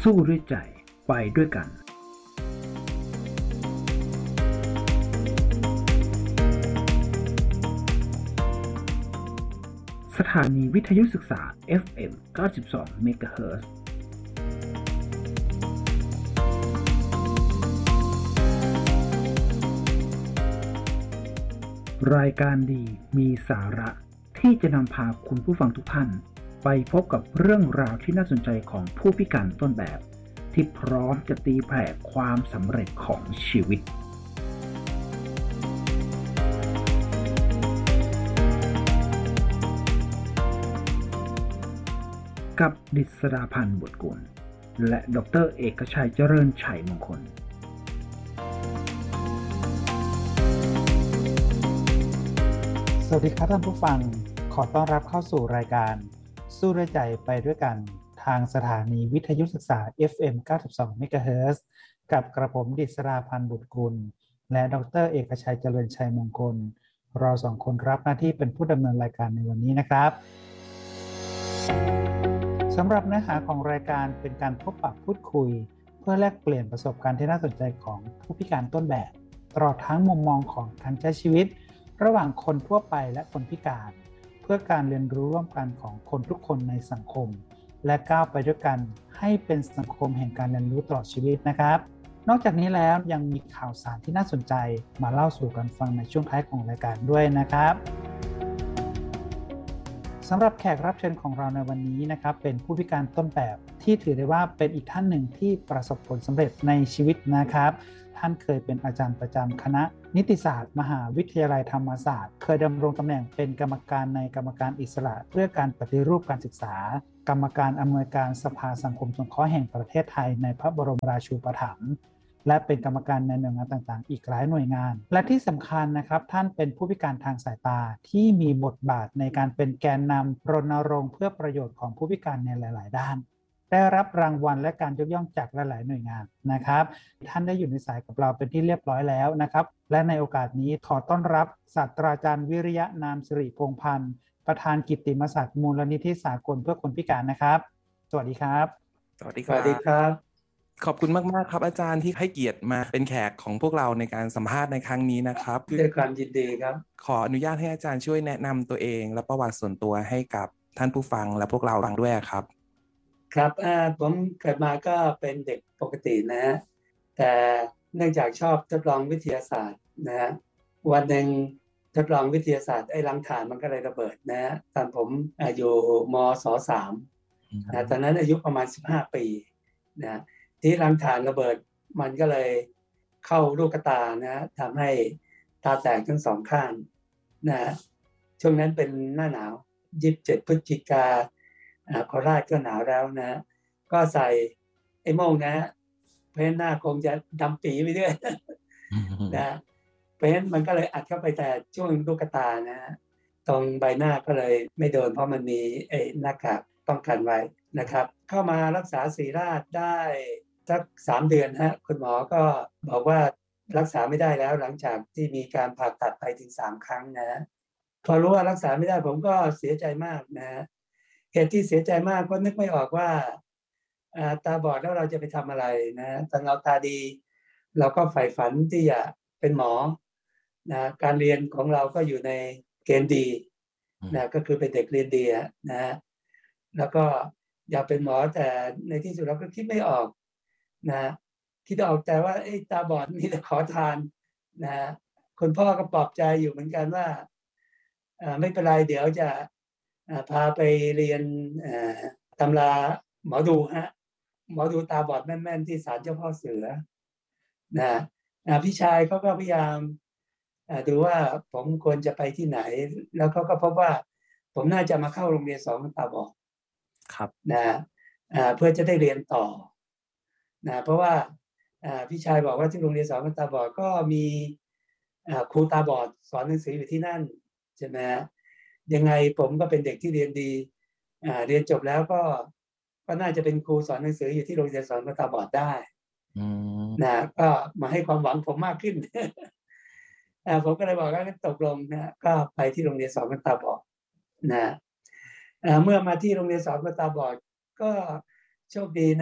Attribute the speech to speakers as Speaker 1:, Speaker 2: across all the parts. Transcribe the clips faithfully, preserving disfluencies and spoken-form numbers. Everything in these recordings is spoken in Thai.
Speaker 1: สู้ด้วยใจไปด้วยกันสถานีวิทยุศึกษา เอฟ เอ็ม เก้าสิบสอง เมกะเฮิรตซ์ รายการดีมีสาระที่จะนำพาคุณผู้ฟังทุกท่านไปพบกับเรื่องราวที่น่าสนใจของผู้พิการต้นแบบที่พร้อมจะตีแผ่ความสำเร็จของชีวิตกับดิษฎาพันธ์ บุตรกุลและดร.เอกชัยเจริญชัยมงคล
Speaker 2: สวัสดีครับท่านผู้ฟังขอต้อนรับเข้าสู่รายการสู้ด้วยใจไปด้วยกันทางสถานีวิทยุศึกษา เอฟ เอ็ม เก้าสิบสอง เมกะเฮิรตซ์ กับกระผมดิษฎาพันธ์ บุตรกุลและดร.เอกชัยเจริญชัยมงคลเราสองคนรับหน้าที่เป็นผู้ดำเนินรายการในวันนี้นะครับสำหรับเนื้อหาของรายการเป็นการพบปะพูดคุยเพื่อแลกเปลี่ยนประสบการณ์ที่น่าสนใจของผู้พิการต้นแบบตลอดทั้งมุมมองของการใช้ชีวิตระหว่างคนทั่วไปและคนพิการเพื่อการเรียนรู้ร่วมกันของคนทุกคนในสังคมและก้าวไปด้วยกันให้เป็นสังคมแห่งการเรียนรู้ตลอดชีวิตนะครับนอกจากนี้แล้วยังมีข่าวสารที่น่าสนใจมาเล่าสู่กันฟังในช่วงท้ายของรายการด้วยนะครับสำหรับแขกรับเชิญของเราในวันนี้นะครับเป็นผู้พิการต้นแบบที่ถือได้ว่าเป็นอีกท่านหนึ่งที่ประสบผลสำเร็จในชีวิตนะครับท่านเคยเป็นอาจารย์ประจำคณะนิติศาสตร์มหาวิทยาลัยธรรมศาสตร์เคยดำรงตำแหน่งเป็นกรรมการในกรรมการอิสระเพื่อการปฏิรูปการศึกษากรรมการอำนวยการสภาสังคมสงเคราะห์แห่งประเทศไทยในพระบรมราชูปถัมภ์และเป็นกรรมการในหน่วยงานต่างๆอีกหลายหน่วยงานและที่สำคัญนะครับท่านเป็นผู้พิการทางสายตาที่มีบทบาทในการเป็นแกนนำรณรงค์เพื่อประโยชน์ของผู้พิการในหลายๆด้านได้รับรางวัลและการยกย่องจากหลายๆหน่วยงานนะครับท่านได้อยู่ในสายกับเราเป็นที่เรียบร้อยแล้วนะครับและในโอกาสนี้ขอต้อนรับศาสตราจารย์วิริยะนามสิริพงษ์พันธ์ประธานกิตติมศักดิ์มูลนิธิสากลเพื่อคนพิการนะครับสวัสดีครับ
Speaker 3: สวัสดีครับสวัสดีครับขอบคุณมากๆครับอาจารย์ที่ให้เกียรติมาเป็นแขกของพวกเราในการสัมภาษณ์ในครั้งนี้นะครับ
Speaker 4: ด้วยความยินดีครับ
Speaker 3: ขออนุญาตให้อาจารย์ช่วยแนะนำตัวเองและประวัติส่วนตัวให้กับท่านผู้ฟังและพวกเราฟังด้วยครับ
Speaker 4: ครับผมเกิดมาก็เป็นเด็กปกตินะฮะแต่เนื่องจากชอบทดลองวิทยาศาสตร์นะฮะวันหนึ่งทดลองวิทยาศาสตร์ไอ้รังถ่านมันก็เลยระเบิดนะฮะตอนผมอยู่มศสามนะตอนนั้นอายุประมาณสิบห้าปีนะที่รังถ่านระเบิดมันก็เลยเข้าลูกตานะทำให้ตาแตกทั้งสองข้างนะช่วงนั้นเป็นหน้าหนาวยี่สิบเจ็ดพฤศจิกาโคราชก็หนาวแล้วนะก็ใส่ไอ้โม่งนะเพราะฉะนั้นหน้าคงจะดำปีไปด้วยนะเพราะฉะนั้นมันก็เลยอัดเข้าไปแต่ช่วงลูกตานะตรงใบหน้าก็เลยไม่โดนเพราะมันมีไอ้หน้ากากป้องกันไว้นะครับเข้ามารักษาศรีราชได้สักสามเดือนฮะคุณหมอก็บอกว่ารักษาไม่ได้แล้วหลังจากที่มีการผ่าตัดไปถึงสามครั้งนะพอรู้ว่ารักษาไม่ได้ผมก็เสียใจมากนะเหตุที่เสียใจมากก็นึกไม่ออกว่าตาบอดแล้วเราจะไปทำอะไรนะตอนเราตาดีเราก็ใฝ่ฝันที่จะเป็นหมอนะการเรียนของเราก็อยู่ในเกณฑ์ดีนะก็คือเป็นเด็กเรียนดีนะแล้วก็อยากเป็นหมอแต่ในที่สุดเราก็คิดไม่ออกนะคิดออกแต่ว่าไอ้ตาบอดมีแต่ขอทานนะคุณพ่อก็ปลอบใจอยู่เหมือนกันว่าไม่เป็นไรเดี๋ยวจะพาไปเรียนตำราหมอดูฮะหมอดูตาบอดแม่นๆที่ศาลเจ้าพ่อเสือนะพี่ชายเขาก็พยายามดูว่าผมควรจะไปที่ไหนแล้วเขาก็พบว่าผมน่าจะมาเข้าโรงเรียนสอนตาบอด
Speaker 3: ครับ
Speaker 4: นะเพื่อจะได้เรียนต่อนะเพราะว่าพี่ชายบอกว่าที่โรงเรียนสอนตาบอดก็มีครูตาบอดสอนหนังสืออยู่ที่นั่นใช่ไหมยังไงผมก็เป็นเด็กที่เรียนดีเรียนจบแล้วก็ก็น่าจะเป็นครูสอนหนังสืออยู่ที่โรงเรียนสอนตาบอดได้นะก็มาให้ความหวังผมมากขึ้นผมก็เลยบอกว่าตกลงนะก็ไปที่โรงเรียนสอนตาบอดนะเมื่อมาที่โรงเรียนสอนตาบอดก็โชคดีนะ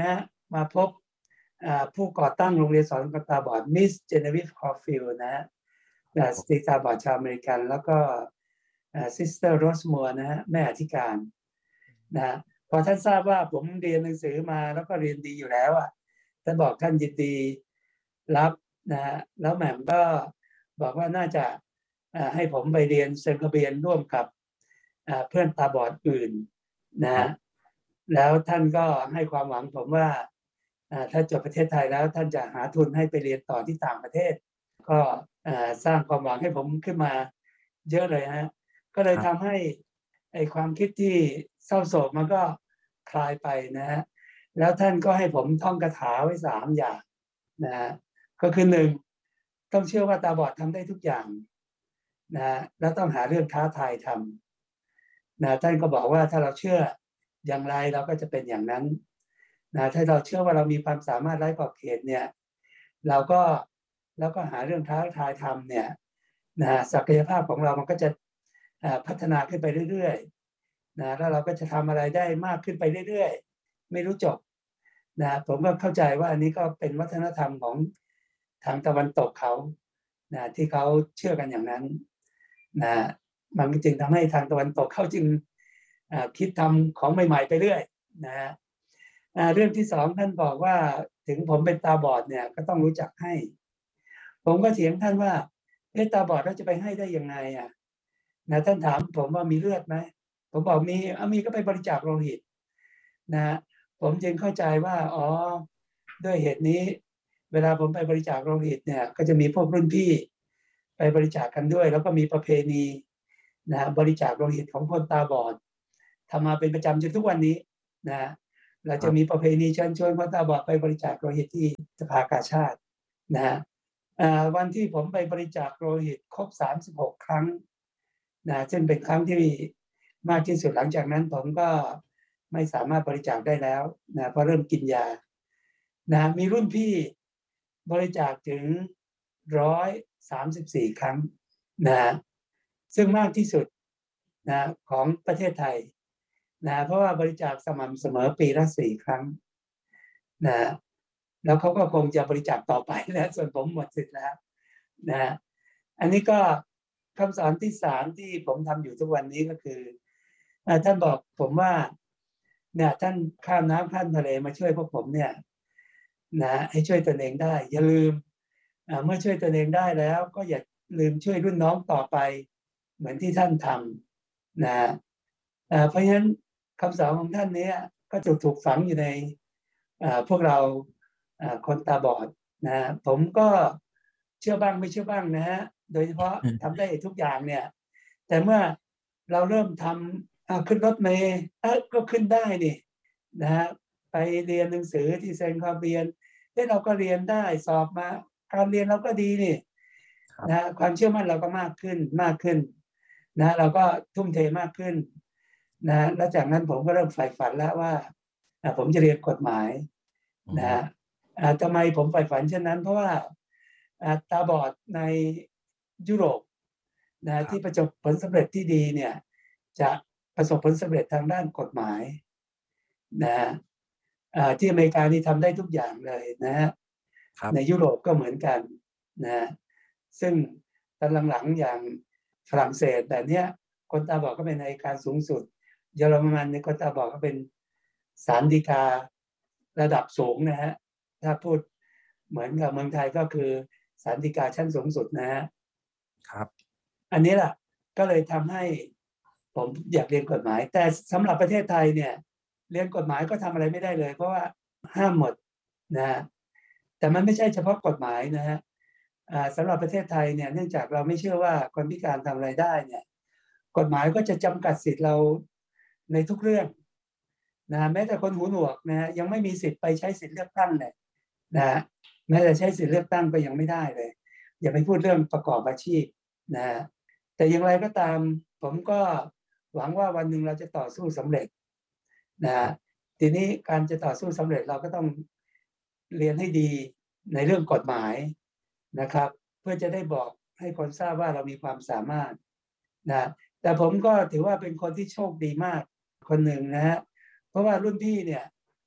Speaker 4: มาพบผู้ก่อตั้งโรงเรียนสอนคนตาบอดมิสเจเนวิฟคอร์ฟิลด์นะฮะสตรีตาบอดชาวอเมริกันแล้วก็ซิสเตอร์โรสมัวนะฮะแม่อธิการนะพอท่านทราบว่าผมเรียนหนังสือมาแล้วก็เรียนดีอยู่แล้วอ่ะท่านบอกท่านยินดีรับนะฮะแล้วแหม่มก็บอกว่าน่าจะให้ผมไปเรียนเซนคาเบียนร่วมกับเพื่อนตาบอดอื่นนะแล้วท่านก็ให้ความหวังผมว่าถ้าจบประเทศไทยแล้วท่านจะหาทุนให้ไปเรียนต่อที่ต่างประเทศก็สร้างความหวังให้ผมขึ้นมาเยอะเลยฮะก็เลยทำให้ไอ้ความคิดที่เศร้าโศกมันก็คลายไปนะฮะแล้วท่านก็ให้ผมท่องคาถาไว้สามอย่างนะฮะก็คือหนึ่งต้องเชื่อว่าตาบอดทำได้ทุกอย่างนะแล้วต้องหาเรื่องท้าทายทำนะท่านก็บอกว่าถ้าเราเชื่ออย่างไรเราก็จะเป็นอย่างนั้นนะถ้าเราเชื่อว่าเรามีความสามารถไร้ขอบเขตเนี่ยเราก็แล้วก็หาเรื่องท้าทายทำเนี่ยนะศักยภาพของเรามันก็จะพัฒนาขึ้นไปเรื่อยๆนะแล้วเราก็จะทำอะไรได้มากขึ้นไปเรื่อยๆไม่รู้จบนะผมก็เข้าใจว่าอันนี้ก็เป็นวัฒนธรรมของทางตะวันตกเขานะที่เขาเชื่อกันอย่างนั้นนะมันจึงทำให้ทางตะวันตกเขาจึงคิดทำของใหม่ๆไปเรื่อยนะเรื่องที่สองท่านบอกว่าถึงผมเป็นตาบอดเนี่ยก็ต้องรู้จักให้ผมก็เถียงท่านว่าเอ๊ะตาบอดเราจะไปให้ได้ยังไงอ่ะนะท่านถามผมว่ามีเลือดไหมผมบอกมีเอามีก็ไปบริจาคโลหิตนะผมจึงเข้าใจว่าอ๋อด้วยเหตุนี้เวลาผมไปบริจาคโลหิตเนี่ยก็จะมีพวกรุ่นพี่ไปบริจาคกันด้วยแล้วก็มีประเพณีนะบริจาคโลหิตของคนตาบอดทำมาเป็นประจำจนทุกวันนี้นะเราจะมีประเพณีเชิญชวนคนตาบอดไปบริจาคโลหิตที่สภากาชาดนะวันที่ผมไปบริจาคโลหิตครบสามสิบหกครั้งนะซึ่งเป็นครั้งที่มากที่สุดหลังจากนั้นผมก็ไม่สามารถบริจาคได้แล้วนะเพราะเริ่มกินยานะมีรุ่นพี่บริจาคถึงหนึ่งร้อยสามสิบสี่ครั้งนะซึ่งมากที่สุดนะของประเทศไทยนะเพราะว่าบริจาคสม่ำเสมอปีละสี่ครั้งนะแล้วเขาก็คงจะบริจาคต่อไปนะส่วนผมหมดสิทธิ์แล้วนะอันนี้ก็คำสอนที่สามที่ผมทำอยู่ทุกวันนี้ก็คือท่านบอกผมว่าเนี่ยท่านข้ามน้ำข้ามทะเลมาช่วยพวกผมเนี่ยนะให้ช่วยตนเองได้อย่าลืมเมื่อช่วยตนเองได้แล้วก็อย่าลืมช่วยรุ่นน้องต่อไปเหมือนที่ท่านทำนะเพราะฉะนั้นคำสอนของท่านนี้ก็ถูกถูกฝังอยู่ในพวกเราคนตาบอดนะผมก็เชื่อบ้างไม่เชื่อบ้างนะฮะโดยเฉพาะทำได้ทุกอย่างเนี่ยแต่เมื่อเราเริ่มทำขึ้นรถเมล์ก็ขึ้นได้นี่นะฮะไปเรียนหนังสือที่เซนคาเบียนที่เราก็เรียนได้สอบมาการเรียนเราก็ดีนี่นะความเชื่อมั่นเราก็มากขึ้นมากขึ้นนะเราก็ทุ่มเทมากขึ้นนะแล้วจากนั้นผมก็เริ่มใฝ่ฝันแล้วว่าผมจะเรียนกฎหมายนะทำไมผมใฝ่ฝันเช่นนั้นเพราะว่าตาบอดในยุโรปนะที่ประสบผลสำเร็จที่ดีเนี่ยจะประสบผลสำเร็จทางด้านกฎหมายนะที่อเมริกานี่ทำได้ทุกอย่างเลยนะในยุโรปก็เหมือนกันนะซึ่งตอนหลังๆอย่างฝรั่งเศสแต่เนี้ยคนตาบอดก็เป็นอัยการสูงสุดเยอรมันในคนตาบอดก็เป็นศาลฎีการะดับสูงนะฮะถ้าพูดเหมือนกับเมืองไทยก็คือศาลฎีกาชั้นสูงสุดนะฮะ
Speaker 3: ครับ
Speaker 4: อันนี้แหละก็เลยทำให้ผมอยากเรียนกฎหมายแต่สำหรับประเทศไทยเนี่ยเรียนกฎหมายก็ทำอะไรไม่ได้เลยเพราะว่าห้ามหมดนะแต่มันไม่ใช่เฉพาะกฎหมายนะฮะสำหรับประเทศไทยเนี่ยเนื่องจากเราไม่เชื่อว่าคนพิการทำอะไรได้เนี่ยกฎหมายก็จะจำกัดสิทธิ์เราในทุกเรื่องนะแม้แต่คนหูหนวกนะยังไม่มีสิทธิ์ไปใช้สิทธิ์เลือกตั้งเลยนะแม้แต่ใช้สิทธิ์เลือกตั้งก็ยังไม่ได้เลยอย่าไปพูดเรื่องประกอบอาชีพนะแต่อย่างไรก็ตามผมก็หวังว่าวันหนึ่งเราจะต่อสู้สำเร็จนะทีนี้การจะต่อสู้สำเร็จเราก็ต้องเรียนให้ดีในเรื่องกฎหมายนะครับเพื่อจะได้บอกให้คนทราบว่าเรามีความสามารถนะแต่ผมก็ถือว่าเป็นคนที่โชคดีมากคนหนึ่งนะฮะเพราะว่ารุ่นพี่เนี่ย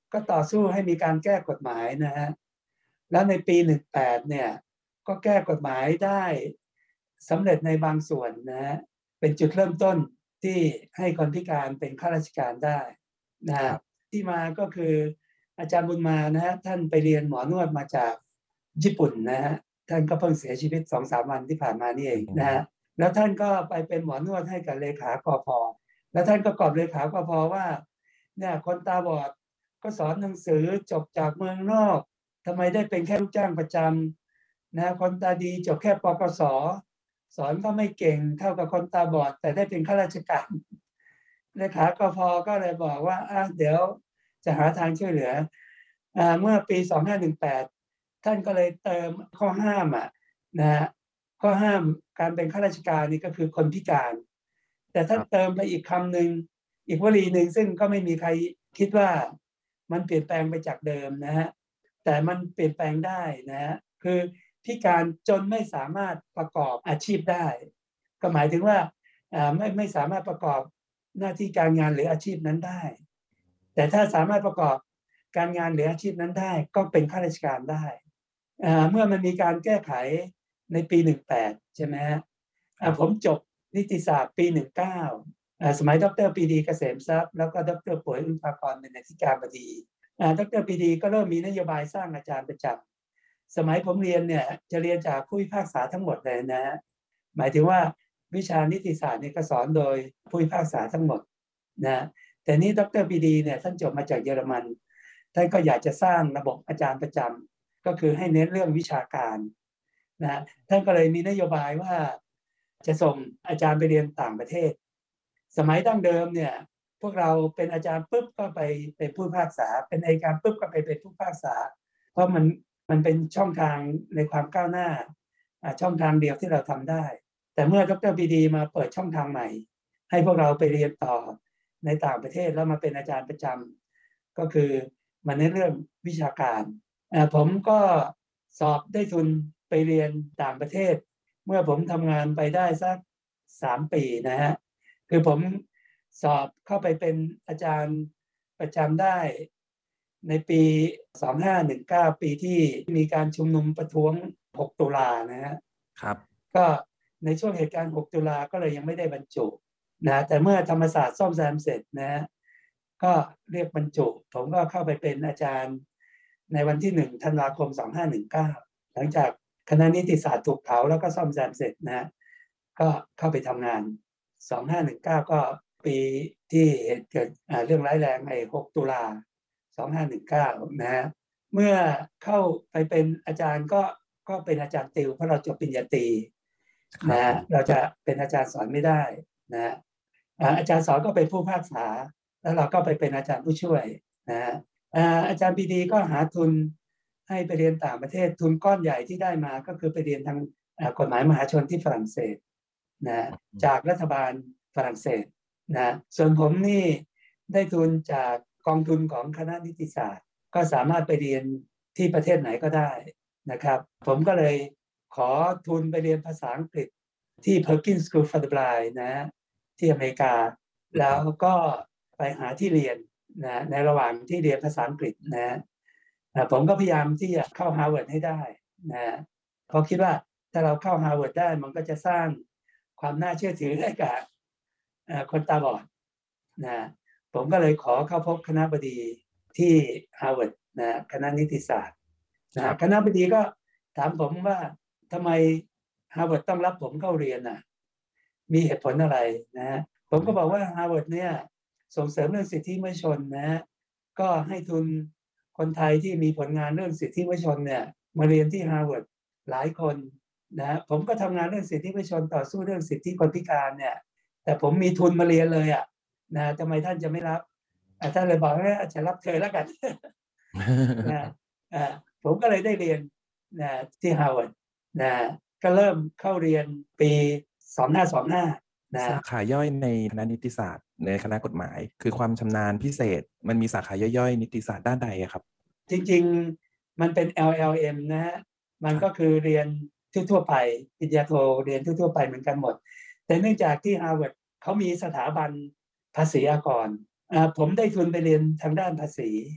Speaker 4: ก็ต่อสู้ให้มีการแก้กฎหมายนะฮะแล้วในปีหนึ่งแปดเนี่ยก็แก้กฎหมายได้สำเร็จในบางส่วนนะฮะเป็นจุดเริ่มต้นที่ให้คนพิการเป็นข้าราชการได้นะฮะที่มาก็คืออาจารย์บุญมานะฮะท่านไปเรียนหมอนวดมาจากญี่ปุ่นนะฮะท่านก็เพิ่งเสียชีวิต สองสาม วันที่ผ่านมานี่เองนะฮะแล้วท่านก็ไปเป็นหมอนวดให้กับเลขากพ.แล้วท่านก็กอบเลขากพ.ว่าเนี่ยคนตาบอดก็สอนหนังสือจบจากเมืองนอกทำไมได้เป็นแค่ลูกจ้างประจำนะคนตาดีจบแค่ปกส.สอนก็ไม่เก่งเท่ากับคนตาบอดแต่ได้เป็นข้าราชการเลขากพ.ก็เลยบอกว่าอ่ะเดี๋ยวจะหาทางช่วยเหลืออ่าเมื่อปีสองห้าหนึ่งแปดท่านก็เลยเติมข้อห้ามอ่ะนะข้อห้ามการเป็นข้าราชการนี่ก็คือคนพิการแต่ท่านเติมไปอีกคำหนึ่งอีกวลีหนึ่งซึ่งก็ไม่มีใครคิดว่ามันเปลี่ยนแปลงไปจากเดิมนะฮะแต่มันเปลี่ยนแปลงได้นะฮะคือพิการจนไม่สามารถประกอบอาชีพได้ก็หมายถึงว่าอ่าไม่ไม่สามารถประกอบหน้าที่การงานหรืออาชีพนั้นได้แต่ถ้าสามารถประกอบการงานหรืออาชีพนั้นได้ก็เป็นข้าราชการได้อ่าเมื่อมันมีการแก้ไขในปีหนึ่งแปดใช่ไหมฮะผมจบนิติศาสตร์ปีหนึ่งเก้าสมัยดร.ปรีดีเกษมทรัพย์แล้วก็ดร.ป่วยอึ้งภากรเป็นอธิการบดีดร.ปรีดีก็เริ่มมีนโยบายสร้างอาจารย์ประจำสมัยผมเรียนเนี่ยจะเรียนจากผู้พิพากษาทั้งหมดเลยนะหมายถึงว่าวิชานิติศาสตร์นี่ก็สอนโดยผู้พิพากษาทั้งหมดนะแต่นี้ดร.ปรีดีเนี่ยท่านจบมาจากเยอรมันท่านก็อยากจะสร้างระบบอาจารย์ประจำก็คือให้เน้นเรื่องวิชาการนะท่านก็เลยมีนโยบายว่าจะส่งอาจารย์ไปเรียนต่างประเทศสมัยดั้งเดิมเนี่ยพวกเราเป็นอาจารย์ปุ๊บก็ไปเป็นผู้พิพากษาเป็นอัยการปุ๊บก็ไปเป็นผู้พิพากษาเพราะมันมันเป็นช่องทางในความก้าวหน้าช่องทางเดียวที่เราทำได้แต่เมื่อดร.ปรีดีมาเปิดช่องทางใหม่ให้พวกเราไปเรียนต่อในต่างประเทศแล้วมาเป็นอาจารย์ประจำก็คือมันในเรื่องวิชาการผมก็สอบได้ทุนไปเรียนต่างประเทศเมื่อผมทำงานไปได้สักสามปีนะฮะคือผมสอบเข้าไปเป็นอาจารย์ประจำได้ในปีสองห้าหนึ่งเก้าปีที่มีการชุมนุมประท้วงหกตุลานะฮะ
Speaker 3: ครับ
Speaker 4: ก็ในช่วงเหตุการณ์หกตุลาก็เลยยังไม่ได้บรรจุนะแต่เมื่อธรรมศาสตร์ซ่อมแซมเสร็จนะฮะก็เรียกบรรจุผมก็เข้าไปเป็นอาจารย์ในวันที่หนึ่งธันวาคมสองห้าหนึ่งเก้าหลังจากคณะนิติศาสตร์ถูกเผาแล้วก็ซ่อมแซมเสร็จนะก็เข้าไปทำงานสองห้าหนึ่งเก้าก็ปีที่เกิดเรื่องร้ายแรงไอ้หกตุลาสองห้าหนึ่งเก้านะฮะเมื่อเข้าไปเป็นอาจารย์ก็ก็เป็นอาจารย์ติวเพราะเราจบปริญญาตรีนะเราจะเป็นอาจารย์สอนไม่ได้นะอาจารย์สอนก็เป็นผู้พิพากษาแล้วเราก็ไปเป็นอาจารย์ผู้ช่วยนะอาจารย์ปรีดีก็หาทุนให้ไปเรียนต่างประเทศทุนก้อนใหญ่ที่ได้มาก็คือไปเรียนทางกฎหมายมหาชนที่ฝรั่งเศสนะจากรัฐบาลฝรั่งเศสนะส่วนผมนี่ได้ทุนจากกองทุนของคณะนิติศาสตร์ก็สามารถไปเรียนที่ประเทศไหนก็ได้นะครับผมก็เลยขอทุนไปเรียนภาษาอังกฤษที่ Perkins School for the Blind นะที่อเมริกาแล้วก็ไปหาที่เรียนนะในระหว่างที่เรียนภาษาอังกฤษนะผมก็พยายามที่จะเข้า Harvard ให้ได้นะเพราะคิดว่าถ้าเราเข้า Harvard ได้มันก็จะสร้างความน่าเชื่อถือให้กับคนตาบอดนะผมก็เลยขอเข้าพบคณบดีที่ Harvard นะคณะนิติศาสตร์นะคณบดีก็ถามผมว่าทำไม Harvard ต้องรับผมเข้าเรียนน่ะมีเหตุผลอะไรนะผมก็บอกว่า Harvard เนี่ยส่งเสริมเรื่องสิทธิมนุษยชนนะก็ให้ทุนคนไทยที่มีผลงานเรื่องสิทธิมนุษยชนเนี่ยมาเรียนที่ Harvard หลายคนนะผมก็ทำงานเรื่องสิทธิมนุษยชนต่อสู้เรื่องสิทธิคนพิการเนี่ยแต่ผมมีทุนมาเรียนเลยอ่ะนะทำไมท่านจะไม่รับท่านเลยบอกว่าจะรับเธอแล้วกัน นะผมก็เลยได้เรียนนะที่ Harvard นะก็เริ่มเข้าเรียนปีสองห้าสองห้านะ
Speaker 3: สาขาย่อยในคณะนิติศาสตร์ในคณะกฎหมายคือความชำนาญพิเศษมันมีสาขาย่อยๆนิติศาสตร์ด้านใดครับ
Speaker 4: จริงๆมันเป็น แอล แอล เอ็ม นะฮะมันก็คือเรียนทั่วๆไปปริญญาโทเรียนทั่วๆไปเหมือนกันหมดแต่เนื่องจากที่ Harvard เขามีสถาบันภาษีอากรผมได้ทุนไปเรียนทางด้านภาษี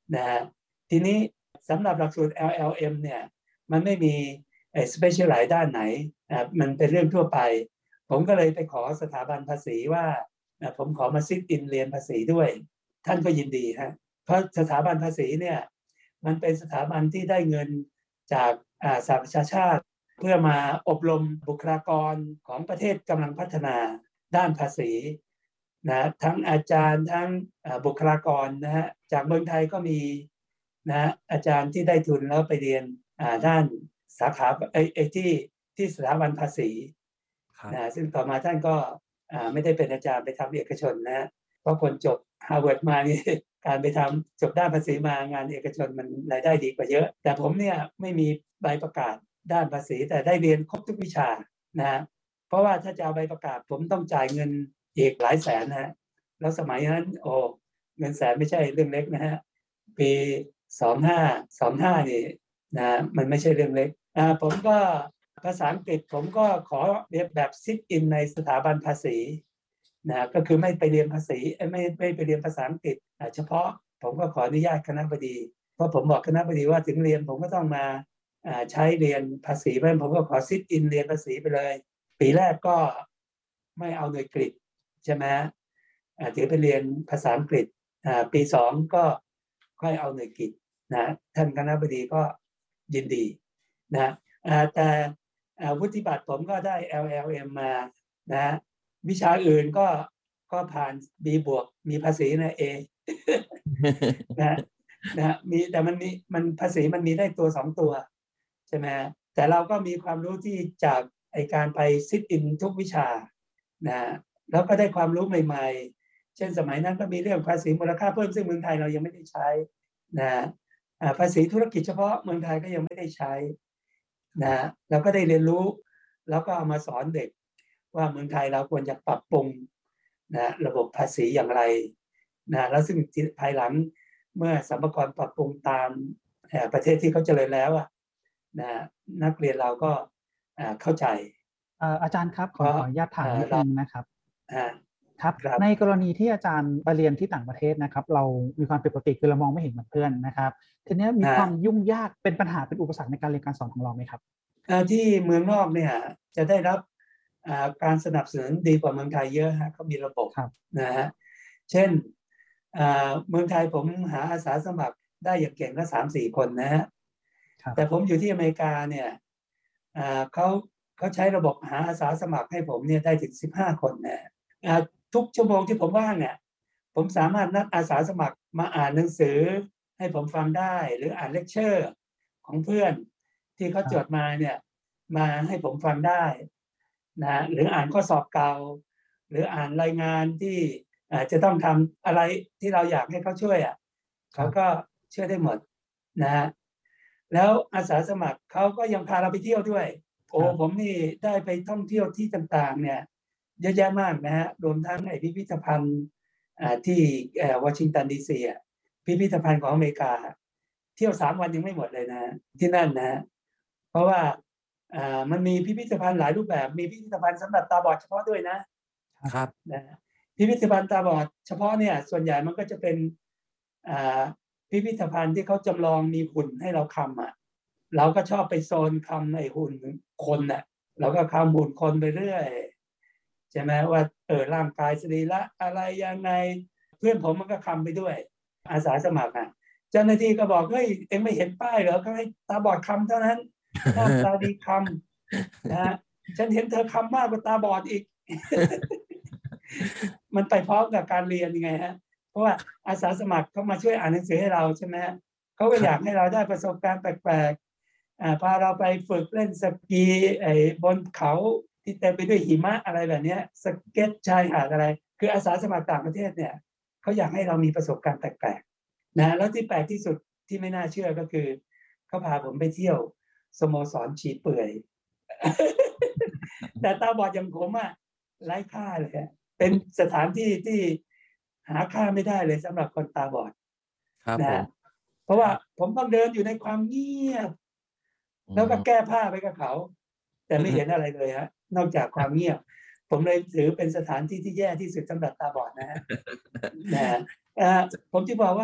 Speaker 4: นะฮะทีนี้สำหรับหลักสูตร แอล แอล เอ็ม เนี่ยมันไม่มีไอ้ specialize ด้านไหนอ่ามันเป็นเรื่องทั่วไปผมก็เลยไปขอสถาบันภาษีว่าผมขอมาซิทอินเรียนภาษีด้วยท่านก็ยินดีฮะเพราะสถาบันภาษีเนี่ยมันเป็นสถาบันที่ได้เงินจากสหประชาชาติเพื่อมาอบรมบุคลากรของประเทศกำลังพัฒนาด้านภาษีนะทั้งอาจารย์ทั้งบุคลากรนะฮะจากเมืองไทยก็มีนะอาจารย์ที่ได้ทุนแล้วไปเรียนด้านสาขาไอ้ไอ้ที่ที่สถาบันภาษีนะซึ่งต่อมาท่านก็ไม่ได้เป็นอาจารย์ไปทำเอกชนนะเพราะคนจบฮาร์วาร์ดมานี่การไปทำจบด้านภาษีมางานเอกชนมันรายได้ดีกว่าเยอะแต่ผมเนี่ยไม่มีใบประกาศด้านภาษีแต่ได้เรียนครบทุกวิชานะเพราะว่าถ้าจะเอาใบประกาศผมต้องจ่ายเงินอีกหลายแสนนะฮะแล้วสมัยนั้นโอ้เงินแสนไม่ใช่เรื่องเล็กนะฮะปีสองพันห้าร้อยสองสิบห้านี่นะมันไม่ใช่เรื่องเล็กอ่าผมก็ภาษาอังกฤษผมก็ขอเรียนแบบซิทอินในสถาบันภาษีนะก็คือไม่ไปเรียนภาษีไม่ไม่ไปเรียนภาษาอังกฤษเฉพาะผมก็ขออนุญาตคณบดีเพราะผมบอกคณบดีว่าถึงเรียนผมก็ต้องมาใช้เรียนภาษีเพราะฉะนั้นผมก็ขอซิทอินเรียนภาษีไปเลยปีแรกก็ไม่เอาหน่วยกฤษใช่ไหมถือไปเรียนภาษาอังกฤษปีสองก็ค่อยเอาหน่วยกิจนะท่านคณบดีก็ยินดีนะแต่วุฒิบัตรผมก็ได้ แอล แอล เอ็ม มานะวิชาอื่นก็ก็ผ่าน B บวกมีภาษีนะ A นะนะมีแต่มันมีมันภาษีมันมีได้ตัวสองตัวใช่ไหมแต่เราก็มีความรู้ที่จากไอการไปซิทอินทุกวิชานะแล้วก็ได้ความรู้ใหม่ๆเช่นสมัยนั้นก็มีเรื่องภาษีมูลค่าเพิ่มซึ่งเมืองไทยเรายังไม่ได้ใช้นะภาษีธุรกิจเฉพาะเมืองไทยก็ยังไม่ได้ใช้นะเราก็ได้เรียนรู้แล้วก็เอามาสอนเด็กว่าเมืองไทยเราควรจะปรับปรุงนะระบบภาษีอย่างไรนะแล้วซึ่งภายหลังเมื่อสรรพากรปรับปรุงตามประเทศที่เขาเจริญแล้วนะนักเรียนเราก็เข้าใจ
Speaker 2: อาจารย์ครับขออนุญาตถามนิดนึงนะครับครับในกรณีที่อาจารย์ไปเรียนที่ต่างประเทศนะครับเรามีความผิดปกติคือเรามองไม่เห็นเหมือนเพื่อนนะครับทีนี้มีความยุ่งยากเป็นปัญหาเป็นอุปสรรคในการเรียนการสอนของเราไหมครับ
Speaker 4: ที่เมืองนอกเนี่ยจะได้รับการสนับสนุนดีกว่าเมืองไทยเยอะฮะเขามีระบบนะฮะเช่นเมืองไทยผมหาอาสาสมัครได้อย่างเก่งก็สามสี่คนนะฮะแต่ผมอยู่ที่อเมริกาเนี่ยเขาเขาใช้ระบบหาอาสาสมัครให้ผมเนี่ยได้ถึงสิบห้าคนนะทุกชั่วโมงที่ผมว่างเนี่ยผมสามารถนัดอาสาสมัครมาอ่านหนังสือให้ผมฟังได้หรืออ่านเลคเชอร์ของเพื่อนที่เขาจดมาเนี่ยมาให้ผมฟังได้นะหรืออ่านข้อสอบเก่าหรืออ่านรายงานที่จะต้องทำอะไรที่เราอยากให้เขาช่วยอ่ะเขาก็ช่วยได้หมดนะแล้วอาสาสมัครเขาก็ยังพาเราไปเที่ยวด้วยโอ้ผมนี่ได้ไปท่องเที่ยวที่ต่างๆเนี่ยเยอะแยะมากนะฮะรวมทั้งไอ้พิพิธภัณฑ์ที่วอชิงตันดีซีอ่ะพิพิธภัณฑ์ของอเมริกาเที่ยวสามวันยังไม่หมดเลยนะที่นั่นนะเพราะว่ามันมีพิพิธภัณฑ์หลายรูปแบบมีพิพิธภัณฑ์สำหรับตาบอดเฉพาะด้วยนะครับนะพิพิธภัณฑ์ตาบอดเฉพาะเนี่ยส่วนใหญ่มันก็จะเป็นพิพิธภัณฑ์ที่เขาจำลองมีหุ่นให้เราคำอ่ะเราก็ชอบไปโซนคำไอ้หุ่นคนน่ะเราก็คำหุ่นคนไปเรื่อยใช่ไหมว่าเออร่างกายสรีระอะไรยังไงเพื่อนผมมันก็คำไปด้วยอาสาสมัครอ่ะเจ้าหน้าที่ก็บอกเฮ้ยเอ็งไม่เห็นป้ายเหรอเขาให้ตาบอดคำเท่านั้นหน้าตาดีคำนะฉันเห็นเธอคำมากกว่าตาบอดอีก มันไปพร้อมกับการเรียนยังไงฮะเพราะว่าอาสาสมัครเขามาช่วยอ่านหนังสือให้เราใช่ไหมเขาก็อยากให้เราได้ประสบการณ์แปลกๆพาเราไปฝึกเล่นสกีไอ้บนเขาที่เต็มไปด้วยหิมะอะไรแบบนี้สเก็ตชายหาดอะไรคืออาสาสมัครต่างประเทศเนี่ยเขาอยากให้เรามีประสบการณ์แปลกๆนะแล้วที่แปลกที่สุดที่ไม่น่าเชื่อก็คือเขาพาผมไปเที่ยวสโมสรฉีเปื่อย แต่ตาบอดอย่างผมอะไร้ค่าเลยเป็นสถานที่ที่หาค่าไม่ได้เลยสำหรับคนตาบอดนะเพราะว่าผมต้องเดินอยู่ในความเงียบแล้วก็แก้ผ้าไปกับเขาแต่ไม่เห็นอะไรเลยฮะนอกจากความเงียบผมเลยถือเป็นสถานที่ที่แย่ที่สุดสำหรับตาบอดนะฮะนะผมจะบอกว่า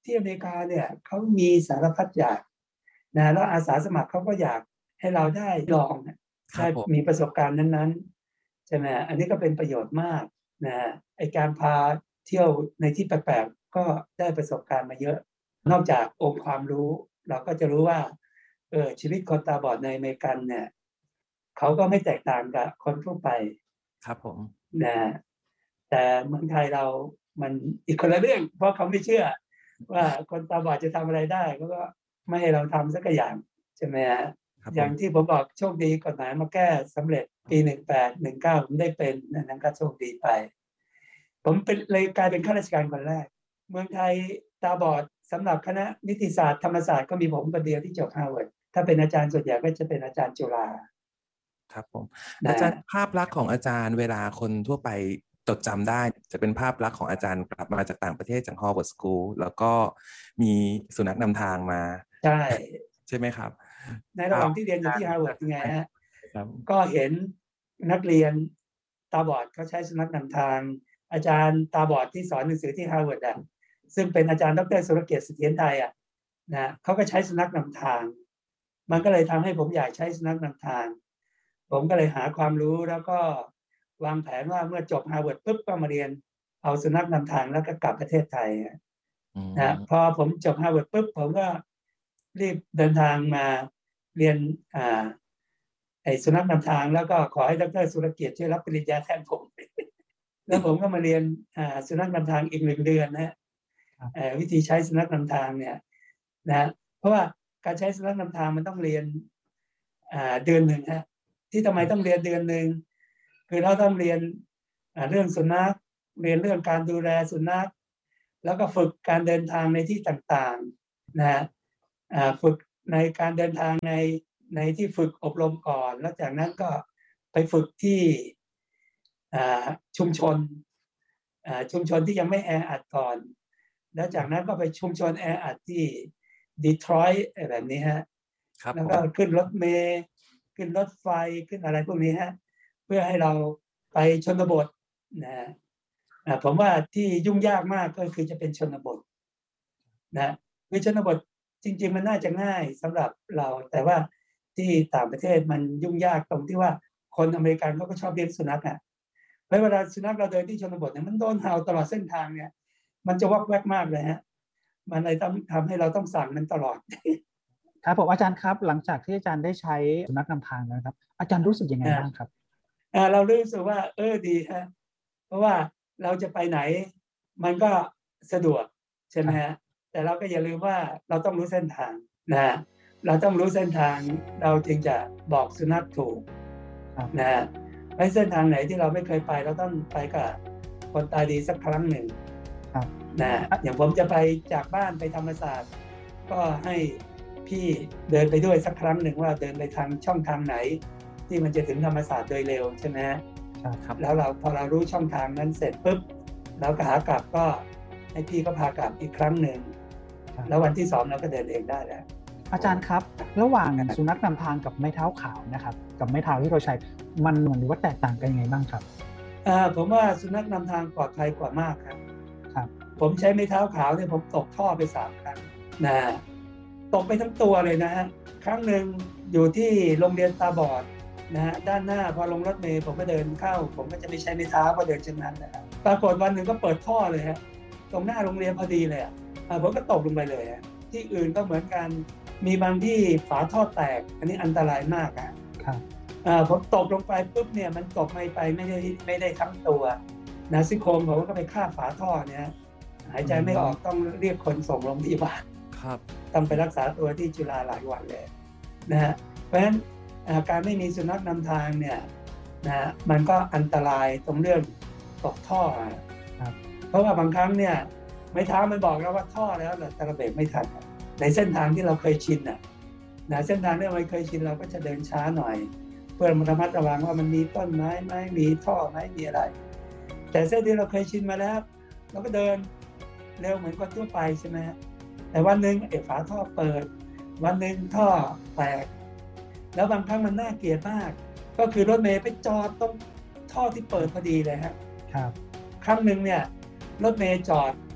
Speaker 4: ที่อเมริกาเนี่ยเขามีสารพัดอย่างนะแล้วอาสาสมัครเขาก็อยากให้เราได้ลองได้มีประสบการณ์นั้นๆใช่ไหมอันนี้ก็เป็นประโยชน์มากนะไอการพาเที่ยวในที่แปลกๆก็ได้ประสบการณ์มาเยอะนอกจากองค์ความรู้เราก็จะรู้ว่าเออชีวิตคนตาบอดในอเมริกันเนี่ยเขาก็ไม่แตกต่างกับคนทั่วไป
Speaker 3: ครับผม
Speaker 4: นะแต่เมืองไทยเรามันอีกคนละเรื่องเพราะเขาไม่เชื่อว่าคนตาบอดจะทำอะไรได้เขาก็ไม่ให้เราทำสักอย่างใช่ไหมฮะอย่างที่ผมบอกโชคดีกฎหมายมาแก้สำเร็จปีหนึ่งแปดหนึ่งเก้าผมได้เป็นนั่นก็โชคดีไปผมเป็นเลยกลายเป็นข้าราชการคนแรกเมืองไทยตาบอดสำหรับคณะนิติศาสตร์ธรรมศาสตร์ก็มีผมคนเดียวที่จบฮาร์วาร์ดถ้าเป็นอาจารย์ส่วนใหญ่ก็จะเป็นอาจารย์จุฬา
Speaker 3: ครับผมอาจารย์ภาพลักษณ์ของอาจารย์เวลาคนทั่วไปจดจำได้จะเป็นภาพลักษณ์ของอาจารย์กลับมาจากต่างประเทศจาก Harvard School แล้วก็มีสุนัขนำทางมา
Speaker 4: ใช่
Speaker 3: ใช่ไหมครับ
Speaker 4: ในระหว่างที่เรียนอยู่ที่ฮาร์วาร์ดไงฮะก็เห็นนักเรียนตาบอดเขาใช้สุนัขนำทางอาจารย์ตาบอดที่สอนหนังสือที่ฮาร์วาร์ดอ่ะซึ่งเป็นอาจารย์ดร.สุรเกียรติเสถียรไทยอ่ะนะเขาก็ใช้สุนัขนำทางมันก็เลยทำให้ผมอยากใช้สุนัขนำทางผมก็เลยหาความรู้แล้วก็วางแผนว่าเมื่อจบฮาร์วาร์ดปุ๊บก็มาเรียนเอาสุนัขนำทางแล้วก็กลับประเทศไทยนะพอผมจบฮาร์วาร์ดปุ๊บผมก็รีบเดินทางมาเรียนอ่าไอ้สุนัขนำทางแล้วก็ขอให้ดร.สุรเกียรติช่วยรับปริญญาแทนผมแล้วผมก็มาเรียนอ่าสุนัขนำทางอีกหนึ่งเดือนนะวิธีใช้สุนัขนำทางเนี่ยนะเพราะว่าการใช้สุนัขนำทางมันต้องเรียนอ่าเดือนหนึ่งฮะที่ทำไมต้องเรียนเดือนหนึ่งคือเราต้องเรียนเรื่องสุนัขเรียนเรื่องการดูแลสุนัขแล้วก็ฝึกการเดินทางในที่ต่างๆนะฝึกในการเดินทางในในที่ฝึกอบรมก่อนแล้วจากนั้นก็ไปฝึกที่ชุมชนชุมชนที่ยังไม่แออัดก่อนแล้วจากนั้นก็ไปชุมชนแออัดที่ดีทรอยต์แบบนี้ฮะแล้วก็ขึ้นรถเมล์ขึ้นรถไฟขึ้นอะไรพวกนี้ฮะเพื่อให้เราไปชนบทนะผมว่าที่ยุ่งยากมากก็คือจะเป็นชนบทนะคือชนบทจริงๆมันน่าจะง่ายสำหรับเราแต่ว่าที่ต่างประเทศมันยุ่งยากตรงที่ว่าคนอเมริกันเขาก็ชอบเลี้ยงสุนัขอ่ะเพราะเวลาสุนัขเราเดินที่ชนบทเนี่ยมันโดนเห่าตลอดเส้นทางเนี่ยมันจะวักแวกมากเลยฮะมันเลยต้องทำให้เราต้องสั่งมันตลอด
Speaker 2: ครับผมอาจารย์ครับหลังจากที่อาจารย์ได้ใช้สุนัขนำทางนะครับอาจารย์รู้สึกยังไงบ้างครับ
Speaker 4: อ่าเรารู้สึกว่าเออดีฮะเพราะว่าเราจะไปไหนมันก็สะดวกใช่ไหมฮะแต่เราก็อย่าลืมว่าเราต้องรู้เส้นทางนะเราต้องรู้เส้นทางเราจึงจะบอกสุนัขถูกนะไปเส้นทางไหนที่เราไม่เคยไปเราต้องไปกับคนตาดีสักครั้งหนึ่งนะอย่างผมจะไปจากบ้านไปธรรมศาสตร์ก็ให้พี่เดินไปด้วยสักครั้งหนึ่งว่าเดินไปทางช่องทางไหนที่มันจะถึงธรรมศาสตร์โดยเร็วใช่ไหมครับแล้วเราพอเรารู้ช่องทางนั้นเสร็จปุ๊บแล้วก็หากลับก็ให้พี่ก็พากลับอีกครั้งหนึ่งแล้ววันที่สองเราก็เดินเองได้แล้ว
Speaker 2: อาจารย์ครับระหว่างสุนัขนำทางกับไม้เท้าขาวนะครับกับไม้เท้าที่เราใช้มันเหมือนหรือว่าแตกต่างกันยังไงบ้างครับ
Speaker 4: อ่าผมว่าสุนัขนำทางปลอดภัยกว่ามากครับครับผมใช้ไม้เท้าขาวเนี่ยผมตกท่อไปสามครั้งนะตกไปทั้งตัวเลยนะฮะครั้งหนึ่งอยู่ที่โรงเรียนตาบอดนะฮะด้านหน้าพอลงรถเมล์ผมก็เดินเข้าผมก็จะไม่ใช้ไม้เท้าก็เดินเช่นนั้นนะครับปรากฏวันหนึ่งก็เปิดท่อเลยฮะตรงหน้าโรงเรียนพอดีเลยอ่ะผมก็ตกลงไปเลยฮะที่อื่นก็เหมือนกันมีบางที่ฝาท่อแตกอันนี้อันตรายมากอ่ะครับอ่าผมตกลงไปปุ๊บเนี่ยมันตกไม่ไปไม่ได้ไม่ได้ทั้งตัวนะซี่โครงผมก็ไปคาบฝาท่อเนี่ยหายใจไม่ออกต้องเรียกคนส่งโรงพยาบาลครับต้องไปรักษาตัวที่จุฬาหลายวันเลยนะฮะเพราะฉะนั้นการไม่มีสุนัขนำทางเนี่ยนะมันก็อันตรายตรงเรื่องตกท่อครับเพราะว่าบางครั้งเนี่ยไม้เท้ามันบอกแล้วว่าท่อแล้วแต่เราเบรกไม่ทันในเส้นทางที่เราเคยชินน่ะนะเส้นทางที่เราเคยชินเราก็จะเดินช้าหน่อยเพื่อระมัดระวังว่ามันมีต้นไม้ไหมมีท่อไหมมีอะไรแต่เส้นที่เราเคยชินมาแล้วเราก็เดินเร็วเหมือนคนทั่วไปใช่ไหมแต่วันหนึ่งไอ้ฝาท่อเปิดวันหนึ่งท่อแตกแล้วบางครั้งมันน่าเกลียดมากก็คือรถเมล์ไปจอดตรงท่อที่เปิดพอดีเลยครับครับครั้งหนึ่งเนี่ยรถเมล์จอด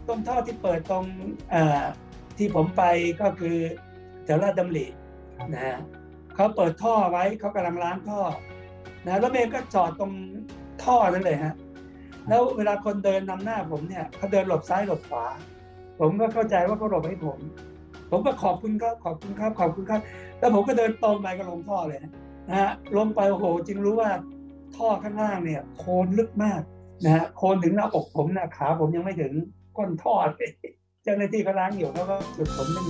Speaker 4: ตรงท่อที่เปิดตรงที่ผมไปก็คือแถวลาดดำรินะฮะเขาเปิดท่อไว้เขากำลังล้างท่อนะแล้วเมย์ก็จอดตรงท่อนั่นเลยฮะแล้วเวลาคนเดินนำหน้าผมเนี่ยเขาเดินหลบซ้ายหลบขวาผมก็เข้าใจว่าเขาหลบให้ผมผมก็ขอบคุณครับขอบคุณครับขอบคุณครับแล้วผมก็เดินตรงไปก็ลงท่อเลยนะฮะลงไปโอ้โหจึงรู้ว่าท่อข้างล่างเนี่ยโคลนลึกมากนะฮะโคลนถึงหน้าอกผมนะขาผมยังไม่ถึงก้นท่อเลยเจ้าหน้าที่เขาล้างอยู่เขาก็จุดผม